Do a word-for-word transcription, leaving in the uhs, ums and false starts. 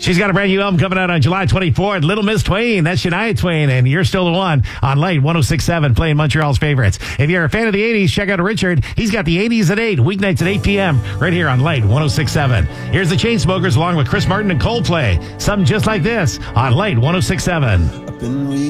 She's got a brand new album coming out on July twenty-fourth. Little Miss Twain. That's Shania Twain, and You're Still the One on Light one oh six point seven, playing Montreal's favorites. If you're a fan of the eighties, check out Richard. He's got the eighties at eight, weeknights at eight p.m. right here on Light one oh six point seven. Here's the Chainsmokers along with Chris Martin and Coldplay. Something just like this on Light one oh six point seven.